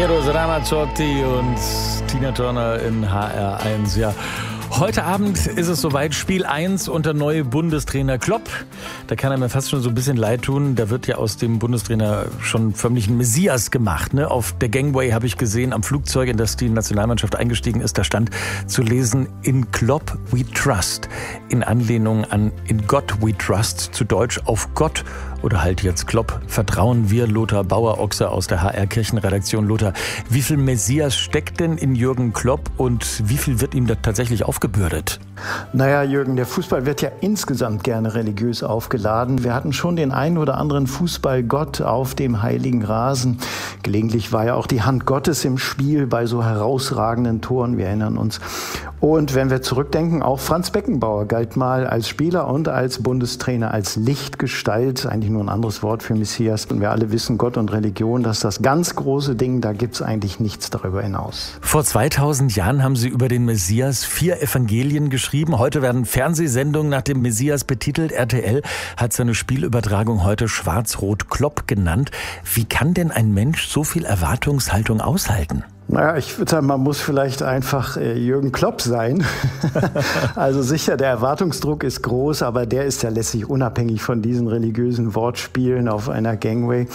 Eros Ramazzotti und Tina Turner in HR1. Ja, heute Abend ist es soweit, Spiel 1 unter neue Bundestrainer Klopp. Da kann er mir fast schon so ein bisschen leid tun. Da wird ja aus dem Bundestrainer schon förmlich ein Messias gemacht. Ne? Auf der Gangway habe ich gesehen, am Flugzeug, in das die Nationalmannschaft eingestiegen ist, da stand zu lesen, in Klopp we trust. In Anlehnung an in Gott we trust, zu Deutsch auf Gott. Oder halt jetzt Klopp, vertrauen wir. Lothar Bauer-Ochse aus der HR-Kirchenredaktion. Lothar, wie viel Messias steckt denn in Jürgen Klopp und wie viel wird ihm da tatsächlich aufgebürdet? Naja, Jürgen, der Fußball wird ja insgesamt gerne religiös aufgeladen. Wir hatten schon den einen oder anderen Fußballgott auf dem heiligen Rasen. Gelegentlich war ja auch die Hand Gottes im Spiel bei so herausragenden Toren, wir erinnern uns. Und wenn wir zurückdenken, auch Franz Beckenbauer galt mal als Spieler und als Bundestrainer als Lichtgestalt, eigentlich nur ein anderes Wort für Messias. Und wir alle wissen, Gott und Religion, das ist das ganz große Ding, da gibt's eigentlich nichts darüber hinaus. Vor 2000 Jahren haben Sie über den Messias 4 Evangelien geschrieben. Heute werden Fernsehsendungen nach dem Messias betitelt. RTL hat seine Spielübertragung heute Schwarz-Rot-Klopp genannt. Wie kann denn ein Mensch so viel Erwartungshaltung aushalten? Naja, ich würde sagen, man muss vielleicht einfach Jürgen Klopp sein. Also sicher, der Erwartungsdruck ist groß, aber der ist ja letztlich unabhängig von diesen religiösen Wortspielen auf einer Gangway.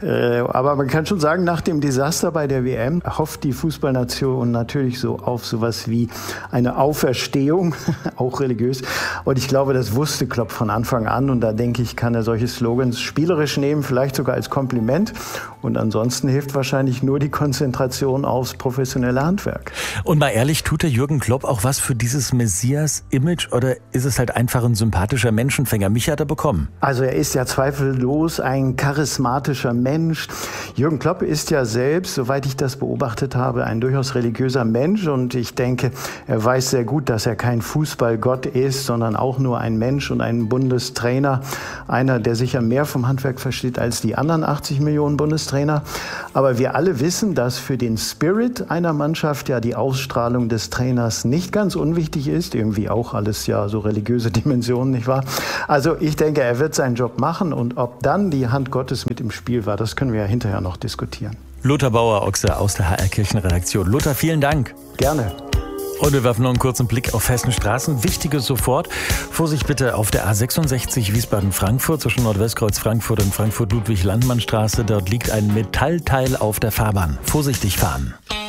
Aber man kann schon sagen, nach dem Desaster bei der WM hofft die Fußballnation natürlich so auf sowas wie eine Auferstehung, auch religiös. Und ich glaube, das wusste Klopp von Anfang an. Und da denke ich, kann er solche Slogans spielerisch nehmen, vielleicht sogar als Kompliment. Und ansonsten hilft wahrscheinlich nur die Konzentration aufs professionelle Handwerk. Und mal ehrlich, tut der Jürgen Klopp auch was für dieses Messias-Image oder ist es halt einfach ein sympathischer Menschenfänger? Mich hat er bekommen. Also er ist ja zweifellos ein charismatischer Mensch. Jürgen Klopp ist ja selbst, soweit ich das beobachtet habe, ein durchaus religiöser Mensch und ich denke, er weiß sehr gut, dass er kein Fußballgott ist, sondern auch nur ein Mensch und ein Bundestrainer. Einer, der sicher mehr vom Handwerk versteht als die anderen 80 Millionen Bundestrainer. Aber wir alle wissen, dass für den Spirit einer Mannschaft ja die Ausstrahlung des Trainers nicht ganz unwichtig ist. Irgendwie auch alles ja so religiöse Dimensionen, nicht wahr? Also ich denke, er wird seinen Job machen und ob dann die Hand Gottes mit im Spiel war, das können wir ja hinterher noch diskutieren. Lothar Bauer-Ochse aus der HR-Kirchenredaktion. Lothar, vielen Dank. Gerne. Und wir werfen noch einen kurzen Blick auf festen Straßen. Wichtiges sofort. Vorsicht bitte auf der A66 Wiesbaden-Frankfurt zwischen Nordwestkreuz Frankfurt und Frankfurt-Ludwig-Landmann-Straße. Dort liegt ein Metallteil auf der Fahrbahn. Vorsichtig fahren.